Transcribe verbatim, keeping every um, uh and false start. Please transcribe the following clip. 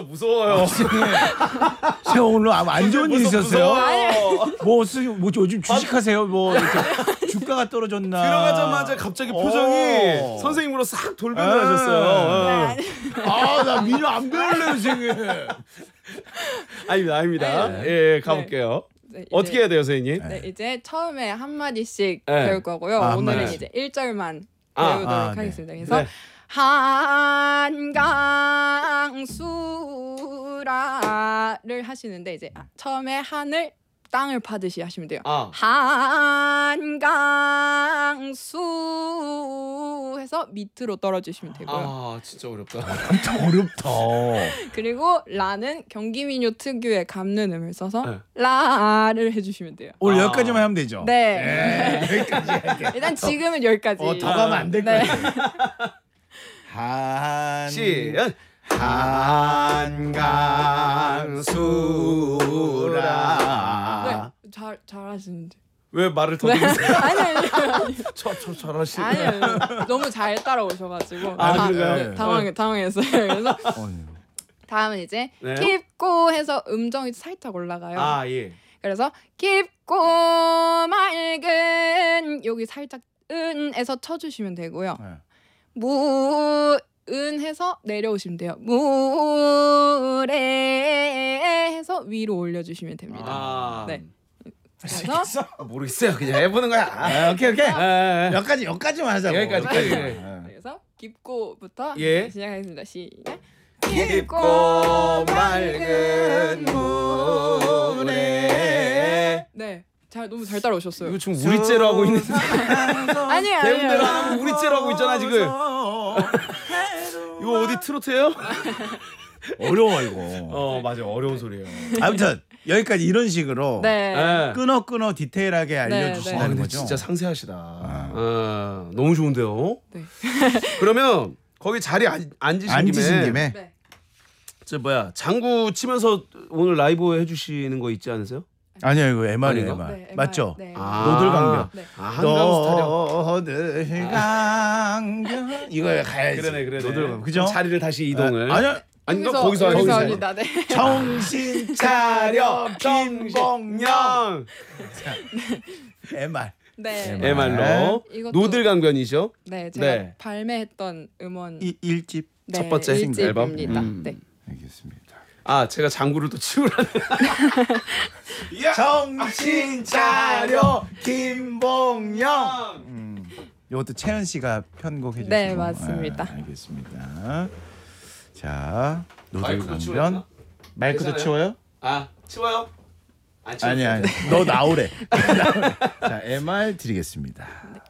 무서워요. 제가 오늘 아무 안 좋은 일 있었어요? 뭐, 쓰, 뭐 요즘 주식하세요? 뭐 이렇게 주가가 떨어졌나? 들어가자마자 갑자기 표정이 오. 선생님으로 싹 돌변을 하셨어요. 아, 나 민요 안 배울래 선생님. 아닙니다, 아닙니다. 네. 예, 예, 가볼게요. 네, 이제, 어떻게 해야 돼요, 선생님? 네, 이제 처음에 한 마디씩 네. 배울 거고요. 아, 오늘은 한마디. 이제 일 절만 아, 배우도록 아, 네. 하겠습니다. 그래서 네. 한강수라를 하시는데 이제 처음에 한을 땅을 파듯이 하시면 돼요. 아. 한강수 해서 밑으로 떨어지시면 되고요. 아, 진짜 어렵다. 어렵다. 그리고 라는 경기민요 특유의 감는 음을 써서 네. 라를 해주시면 돼요. 오늘 아. 여기까지만 하면 되죠. 네. 네, 여기까지 할게. 일단 지금은 여기까지. 어, 더 가면 안 될 네. 거야. 한 시작. 한강수라. 네, 잘 잘하시는데. 왜 말을 네. 더듬으세요? 아니 아니 아니. 저, 저 잘하시. 아니 아니. 너무 잘 따라오셔가지고. 아, 다- 그런가요? 네, 당황 당황했어요. 그래서 어, 다음은 이제 네. 깊고 해서 음정이 살짝 올라가요. 아, 예. 그래서 깊고 맑은 여기 살짝 은에서 쳐주시면 되고요. 네. 무은 해서 내려오시면 돼요. 무래 해서 위로 올려주시면 됩니다. 아. 네. 그래서 알겠어? 모르겠어요. 그냥 해보는 거야. 아, 오케이 오케이. 아, 여기까지 여기까지만 하자고. 여기까지, 여기까지. 네. 그래서 깊고부터 예. 시작하겠습니다. 시작. 깊고 맑은 물에. 네, 잘 너무 잘 따라오셨어요. 이거 지금 우리째로 하고 있는데. 아니에요, 배운대로 아니에요. 하면 우리째로 하고 있잖아 지금. 이거 어디 트로트예요? 어려워 이거. 어, 맞아. 어려운 소리예요. 아무튼 여기까지 이런 식으로 네. 네. 끊어 끊어 디테일하게 네. 아, 알려주신다는 근데 거죠. 진짜 상세하시다. 아, 너무 좋은데요. 네. 그러면 거기 자리 안, 앉으신, 앉으신 김에, 김에 네. 저 뭐야 장구 치면서 오늘 라이브 해주시는 거 있지 않으세요? 아니요 이거 엠알이에요 아닌가? 엠알 네, 맞죠? 네. 아. 노들강변. 네. 아, 한강 스타일이요. 노들강변 이거 가야지. 그러네, 그러네. 노들강변 그죠? 그럼 자리를 다시 이동을. 아, 아니요 아닌가? 여기서 거기서 여기서 거기서. 합니다. 네. 정신 차려 김봉영 엠알 네. 엠알. 에말로 이것도- 노들강변이죠. 네, 제가 네. 발매했던 음원 이 일집 네, 첫 번째 싱글 앨범? 일집입니다. 음. 네. 알겠습니다. 아, 제가 장구를 또 치우라네. 정신 차려 김봉영. 음, 이것도 채연 씨가 편곡해 주시고. 네, 맞습니다. 아, 알겠습니다. 자, 마이크도 노들강변 치워야 마이크도 괜찮아요? 치워요? 아, 치워요? 안 치워요? 아니 아니, 너 나오래. 나오래. 자, 엠알 드리겠습니다.